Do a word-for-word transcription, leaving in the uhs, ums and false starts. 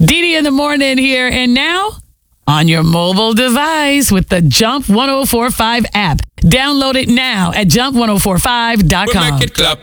Dee Dee in the morning here, and now on your mobile device with the Jump ten forty-five app. Download it now at jump ten forty-five dot com. Make it clap.